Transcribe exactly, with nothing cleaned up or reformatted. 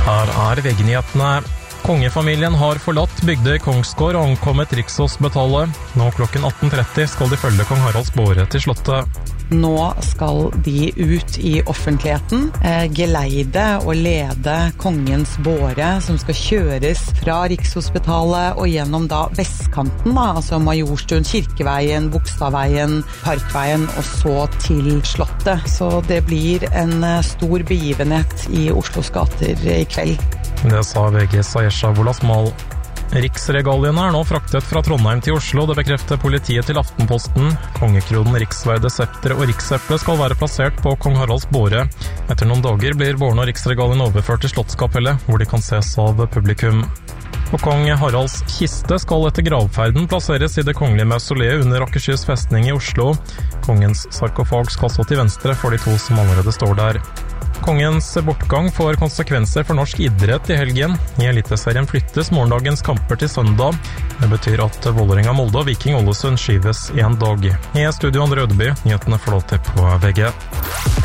Her er V G-nyhetene. Kongefamilien har forlatt Bygdøy Kongsgård og ankommet Rikshospitalet. Nå klokken atten tretti skal de følge kong Haralds båre til slottet. Nå skal de ut i offentligheten, eh, geleide og lede kongens båre, som skal kjøres fra Rikshospitalet og gjennom da vestkanten, da, altså Majorstuen, Kirkeveien, Bogstadveien, Parkveien og så til slottet. Så det blir en stor begivenhet i Oslos gater i kveld. Det sa V G's Ayesha Wolasmal. Riksregaliene er nå fraktet fra Trondheim til Oslo, det bekrefter politiet til Aftenposten. Kongekronen, riksverde, septer og rikseple skal være plassert på kong Haralds båre. Etter noen dager blir båren og riksregalien overført til Slottskapellet, hvor de kan ses av publikum. Og kong Haralds kiste skal etter gravferden plasseres i det kongelige mausoleet under Akershus festning i Oslo. Kongens sarkofag skal stå til venstre for de to som allerede står der. Kongens bortgang får konsekvenser for norsk idrett i helgen. I Eliteserien flyttes morgendagens kamper til søndag. Det betyr at Vålerenga Molde og Viking Ålesund skyves en dag. I studio Andre Ødeby, nyhetene får lov til på V G.